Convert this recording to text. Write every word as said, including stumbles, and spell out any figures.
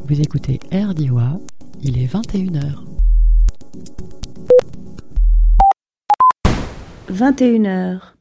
Vous écoutez R D I W A, il est vingt et une heures. vingt et une heures.